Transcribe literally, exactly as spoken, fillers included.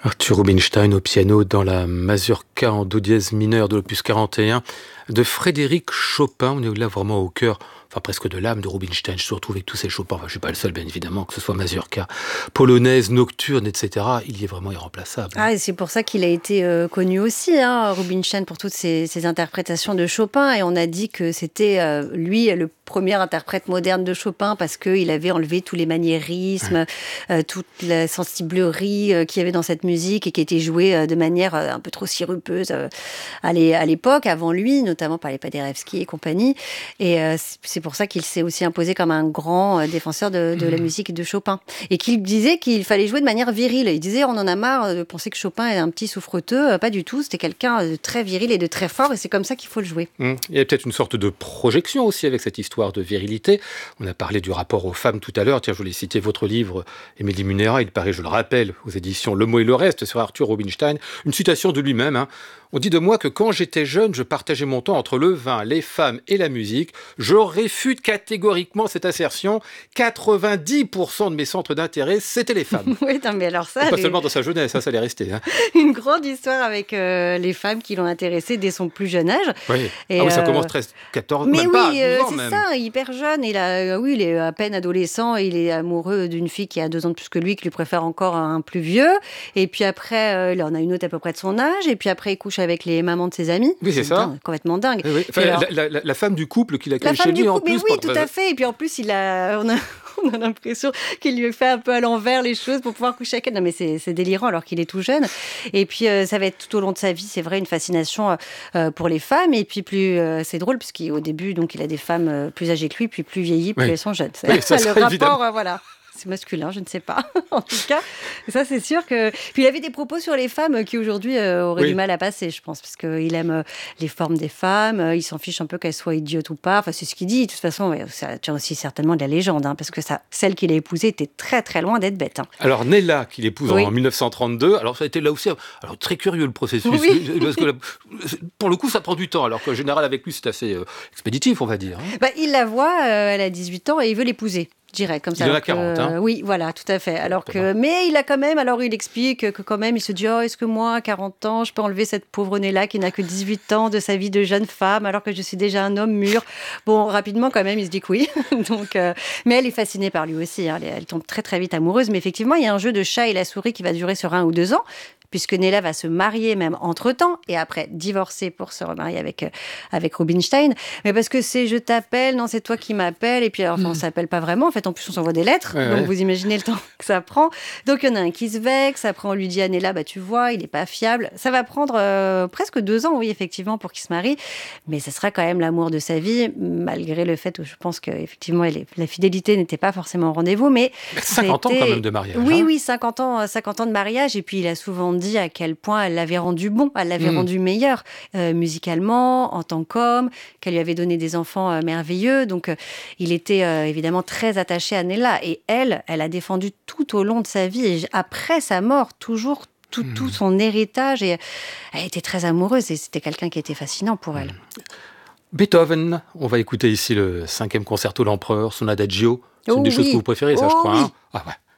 Arthur Rubinstein au piano dans la mazurka en do dièse mineur de l'opus quarante et un de Frédéric Chopin. On est là vraiment au cœur, enfin presque de l'âme de Rubinstein. Je se retrouve avec tous ces Chopin. Enfin, je suis pas le seul, bien évidemment, que ce soit mazurka, polonaise, nocturne, et cetera. Il y est vraiment irremplaçable. Ah, et c'est pour ça qu'il a été euh, connu aussi, hein, Rubinstein, pour toutes ses, ses interprétations de Chopin. Et on a dit que c'était euh, lui le premier interprète moderne de Chopin parce qu'il avait enlevé tous les maniérismes, ouais. euh, toute la sensiblerie euh, qu'il y avait dans cette musique et qui était jouée euh, de manière euh, un peu trop sirupeuse euh, à l'époque, avant lui, notamment par les Paderewski et compagnie. Et euh, c'est pour ça qu'il s'est aussi imposé comme un grand euh, défenseur de, de mmh. la musique de Chopin. Et qu'il disait qu'il fallait jouer de manière virile. Il disait, on en a marre de penser que Chopin est un petit souffreteux. Pas du tout, c'était quelqu'un de très viril et de très fort, et c'est comme ça qu'il faut le jouer. Mmh. Il y a peut-être une sorte de projection aussi avec cette histoire de virilité. On a parlé du rapport aux femmes tout à l'heure. Tiens, je voulais citer votre livre, Émilie Munera. Il paraît, je le rappelle, aux éditions Le Mot et le Reste, sur Arthur Rubinstein. Une citation de lui-même, hein. On dit de moi que quand j'étais jeune, je partageais mon temps entre le vin, les femmes et la musique. Je réfute catégoriquement cette assertion. quatre-vingt-dix pour cent de mes centres d'intérêt, c'était les femmes. Oui, non, mais alors ça... Et pas les... seulement dans sa jeunesse, ça, ça allait rester. Hein. Une grande histoire avec euh, les femmes qui l'ont intéressé dès son plus jeune âge. Oui, et, ah oui ça euh... commence treize, quatorze, mais même oui, pas, euh, douze ans c'est même. ça, hyper jeune. Il a, oui, il est à peine adolescent. Il est amoureux d'une fille qui a deux ans de plus que lui, qui lui préfère encore un plus vieux. Et puis après, euh, il en a une autre à peu près de son âge. Et puis après, il couche avec les mamans de ses amis. Oui, c'est, c'est ça. Dingue, complètement dingue. Oui, oui. Enfin, alors, la, la, la femme du couple qu'il a La femme chez du lui couple, en plus. mais oui, pour... tout à fait. Et puis en plus, il a, on a, on a l'impression qu'il lui fait un peu à l'envers les choses pour pouvoir coucher avec elle. Non, mais c'est, c'est délirant alors qu'il est tout jeune. Et puis, euh, ça va être tout au long de sa vie, c'est vrai, une fascination euh, pour les femmes. Et puis, plus euh, c'est drôle, puisqu'au début, donc, il a des femmes euh, plus âgées que lui, puis plus vieillies, plus oui. elles sont jeunes. C'est, oui, ça, le ça, rapport, euh, voilà. C'est masculin, je ne sais pas. En tout cas, ça c'est sûr que... Puis il avait des propos sur les femmes qui aujourd'hui euh, auraient oui. du mal à passer, je pense, parce qu'il aime euh, les formes des femmes, euh, il s'en fiche un peu qu'elles soient idiotes ou pas, enfin c'est ce qu'il dit. De toute façon, ouais, ça tient aussi certainement de la légende, hein, parce que ça, celle qu'il a épousée était très très loin d'être bête. Hein. Alors Nella, qu'il épouse oui. en dix-neuf cent trente-deux, alors ça a été là aussi alors, très curieux le processus, oui. parce que là, pour le coup ça prend du temps, alors qu'en général avec lui c'est assez euh, expéditif, on va dire. Hein. Bah, il la voit, euh, elle a dix-huit ans et il veut l'épouser. Direct, comme ça. Il en a quarante, hein. Oui, voilà, tout à fait. Alors que, mais il a quand même, alors il explique que quand même, il se dit, oh, est-ce que moi, à quarante ans, je peux enlever cette pauvre nez-là qui n'a que dix-huit ans de sa vie de jeune femme, alors que je suis déjà un homme mûr. Bon, rapidement, quand même, il se dit que oui. Donc, euh, mais elle est fascinée par lui aussi. Hein. Elle, elle tombe très, très vite amoureuse. Mais effectivement, il y a un jeu de chat et la souris qui va durer sur un ou deux ans, puisque Nella va se marier même entre-temps, et après divorcer pour se remarier avec, euh, avec Rubinstein. Mais parce que c'est « je t'appelle », non, c'est toi qui m'appelles, et puis alors, enfin, on ne s'appelle pas vraiment, en fait, en plus on s'envoie des lettres, ouais, donc ouais. vous imaginez le temps que ça prend. Donc il y en a un qui se vexe, après on lui dit à Nella, bah tu vois, il n'est pas fiable. Ça va prendre euh, presque deux ans, oui, effectivement, pour qu'il se marie, mais ça sera quand même l'amour de sa vie, malgré le fait où je pense qu'effectivement, la fidélité n'était pas forcément au rendez-vous, mais... cinquante c'était... ans quand même de mariage. Oui, hein. oui, cinquante ans, cinquante ans de mariage, et puis il a souvent dit à quel point elle l'avait rendu bon, elle l'avait mmh. rendu meilleur euh, musicalement, en tant qu'homme, qu'elle lui avait donné des enfants euh, merveilleux. Donc, euh, il était euh, évidemment très attaché à Nella. Et elle, elle a défendu tout au long de sa vie, et après sa mort, toujours tout, mmh. tout son héritage. Et elle était très amoureuse, et c'était quelqu'un qui était fascinant pour elle. Mmh. Beethoven, on va écouter ici le cinquième concerto L'Empereur, son adagio. C'est oh une des oui. choses que vous préférez, ça, oh je crois. Oui. Hein ah ouais.